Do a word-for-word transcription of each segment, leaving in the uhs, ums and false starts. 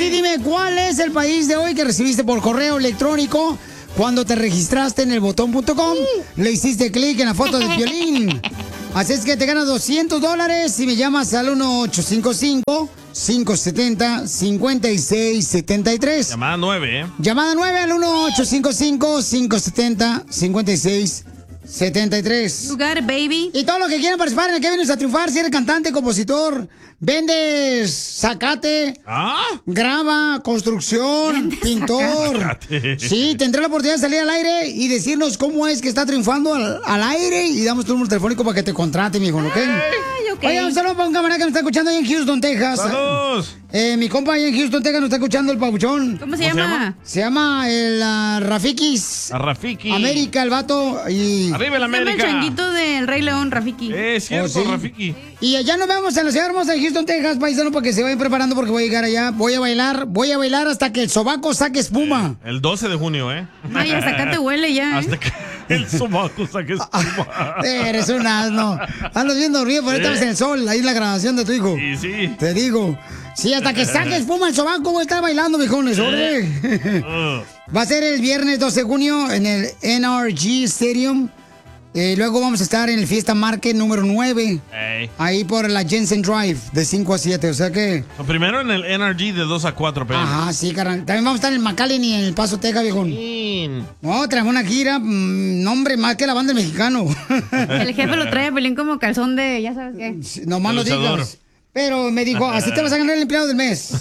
Y dime, ¿cuál es el país de hoy que recibiste por correo electrónico cuando te registraste en el botón punto com? Le hiciste clic en la foto de Piolín. Así es que te ganas doscientos dólares si me llamas al uno ocho cinco cinco, cinco siete cero, cinco seis siete tres. Llamada nueve, ¿eh? Llamada nueve al uno ocho cinco cinco, cinco siete cero, cinco seis siete tres. You got it, baby. Y todo lo que quieran participar en el que vienes a triunfar, si eres cantante, compositor, vendes zacate, ¿Ah? grava, construcción, pintor. Zacate. Sí, tendré la oportunidad de salir al aire y decirnos cómo es que está triunfando al, al aire y damos tu número telefónico para que te contrate, mijo, ¿ok? Ay, ok. Oye, un saludo para un camarada que nos está escuchando ahí en Houston, Texas. ¡Saludos! Eh, mi compa ahí en Houston, Texas, nos está escuchando el pabuchón. ¿Cómo se ¿Cómo se llama? llama? Se llama el uh, Rafikis. A Rafiki. América, el vato. Y, Arriba el Se llama el América. changuito del Rey León, Rafiki. Es cierto, Oh, sí. Rafiki. y allá nos vemos en la ciudad hermosa de Houston, Texas, paisano, para que se vayan preparando porque voy a llegar allá. Voy a bailar, voy a bailar hasta que el sobaco saque espuma. El doce de junio, ¿eh? Ay, hasta acá te huele ya, ¿eh? Hasta que el sobaco saque espuma. Eres un asno. Andas bien dormido, pero ahorita Sí. estamos en el sol, ahí en la grabación de tu hijo. Sí, sí. Te digo. Sí, hasta que saque espuma el sobaco, voy a estar bailando, viejones, órale. Uh, Va a ser el viernes doce de junio en el N R G Stadium. Eh, luego vamos a estar en el Fiesta Market número nueve. ey. Ahí por la Jensen Drive, de cinco a siete. O sea que. So, primero en el N R G de dos a cuatro p m. Ajá, sí, carnal. También vamos a estar en el McAllen y en el Paso, Texas, viejón. Mm. No, traemos una gira, mmm, nombre más que la banda del mexicano. El jefe lo trae a Pelín como calzón de, ya sabes qué. No más lo luchador. digas. Pero me dijo, así te vas a ganar el empleado del mes.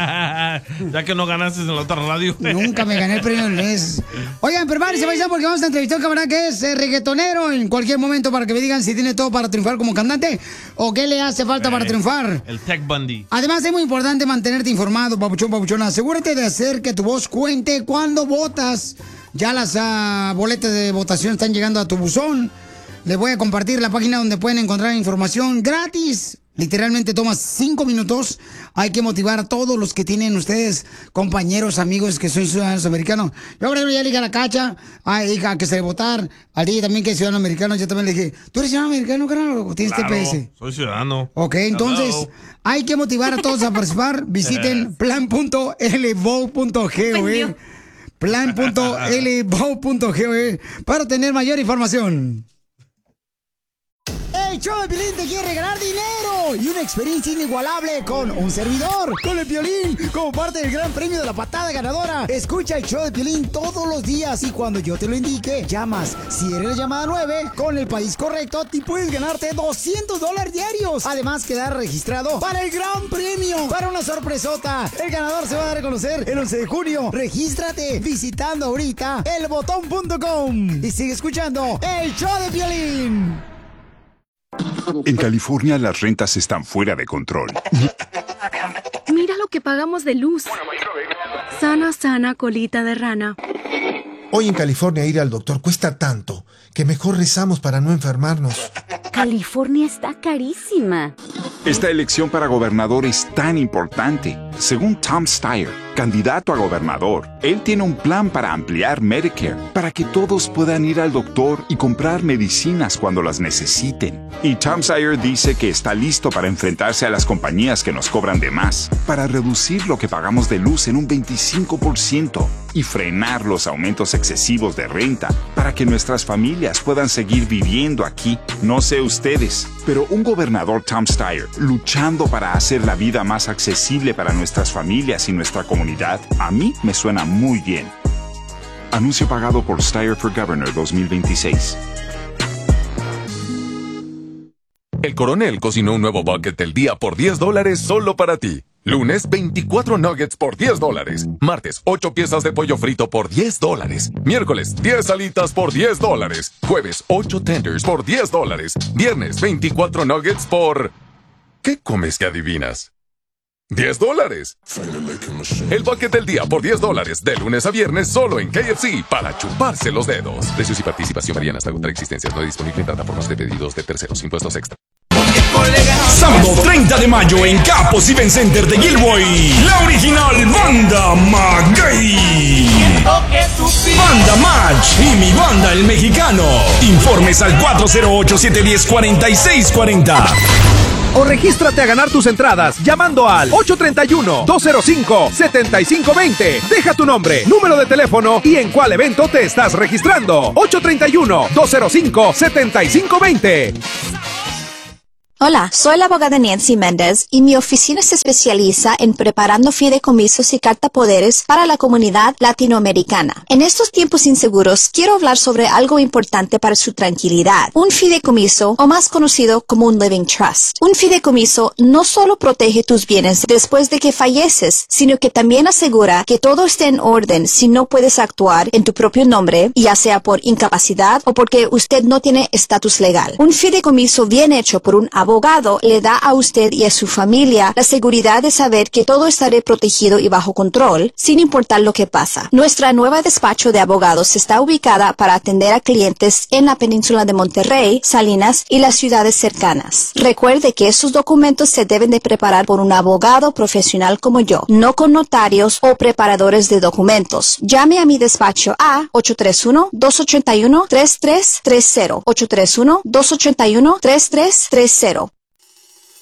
Ya que no ganaste en la otra radio. Nunca me gané el premio del mes. Oigan, prepárense, paisano, porque vamos a entrevistar a un camarada que es eh, reggaetonero en cualquier momento para que me digan si tiene todo para triunfar como cantante o qué le hace falta para triunfar. El Tech Bundy. Además, es muy importante mantenerte informado, papuchón, papuchona. Asegúrate de hacer que tu voz cuente cuando votas. Ya las uh, boletas de votación están llegando a tu buzón. Les voy a compartir la página donde pueden encontrar información gratis. Literalmente toma cinco minutos. Hay que motivar a todos los que tienen ustedes, compañeros, amigos que son ciudadanos americanos. Yo, por ejemplo, ya le dije a la Cacha, a hija, que se debe votar. Al día también que es ciudadano americano, yo también le dije, ¿tú eres ciudadano americano, carnal, o tienes Claro, T P S? soy ciudadano. Ok, entonces Hello. hay que motivar a todos a participar. Visiten plan punto l vote punto gov plan punto l vote punto gov para tener mayor información. El show de Piolín te quiere regalar dinero y una experiencia inigualable con un servidor, con el Piolín, como parte del gran premio de la patada ganadora. Escucha el show de Piolín todos los días y cuando yo te lo indique, llamas. Si eres la llamada nueve, con el país correcto, te puedes ganarte doscientos dólares diarios. Además, quedar registrado para el gran premio, para una sorpresota. El ganador se va a dar a conocer el once de junio. Regístrate visitando ahorita el botón punto com y sigue escuchando el show de Piolín. En California las rentas están fuera de control. Mira lo que pagamos de luz. Sana, sana, colita de rana. Hoy en California ir al doctor cuesta tanto que mejor rezamos para no enfermarnos. California está carísima. Esta elección para gobernador es tan importante. Según Tom Steyer, candidato a gobernador, él tiene un plan para ampliar Medicare, para que todos puedan ir al doctor y comprar medicinas cuando las necesiten. Y Tom Steyer dice que está listo para enfrentarse a las compañías que nos cobran de más, para reducir lo que pagamos de luz en un veinticinco por ciento y frenar los aumentos excesivos de renta, para que nuestras familias puedan seguir viviendo aquí. No sé ustedes, pero un gobernador Tom Steyer luchando para hacer la vida más accesible para nuestras familias y nuestra comunidad, a mí me suena muy bien. Anuncio pagado por Steyer for Governor dos mil veintiséis. El Coronel cocinó un nuevo bucket del día por diez dólares solo para ti. Lunes, veinticuatro nuggets por diez dólares. Martes, ocho piezas de pollo frito por diez dólares. Miércoles, diez alitas por diez dólares. Jueves, ocho tenders por diez dólares. Viernes, veinticuatro nuggets por... ¿Qué comes que adivinas? diez dólares. El bucket del día por diez dólares, de lunes a viernes, solo en K F C, para chuparse los dedos. Precios y participación varían hasta agotar existencias. No disponible en plataformas de pedidos de terceros. Impuestos extra. Sábado treinta de mayo en Capos Event Center de Gilboy, la original Banda Maguey. Banda Match y mi banda El Mexicano. Informes al cuatro cero ocho, siete uno cero, cuatro seis cuatro cero. o regístrate a ganar tus entradas llamando al ocho tres uno, dos cero cinco, siete cinco dos cero. Deja tu nombre, número de teléfono y en cuál evento te estás registrando. ocho tres uno, dos cero cinco, siete cinco dos cero. Hola, soy la abogada Nancy Méndez y mi oficina se especializa en preparando fideicomisos y cartapoderes para la comunidad latinoamericana. En estos tiempos inseguros, quiero hablar sobre algo importante para su tranquilidad. Un fideicomiso, o más conocido como un living trust. Un fideicomiso no solo protege tus bienes después de que falleces, sino que también asegura que todo esté en orden si no puedes actuar en tu propio nombre, ya sea por incapacidad o porque usted no tiene estatus legal. Un fideicomiso bien hecho por un abogado abogado le da a usted y a su familia la seguridad de saber que todo estará protegido y bajo control, sin importar lo que pasa. Nuestra nueva despacho de abogados está ubicada para atender a clientes en la península de Monterrey, Salinas y las ciudades cercanas. Recuerde que esos documentos se deben de preparar por un abogado profesional como yo, no con notarios o preparadores de documentos. Llame a mi despacho a ocho tres uno, dos ocho uno, tres tres tres cero, ocho tres uno, dos ocho uno, tres tres tres cero.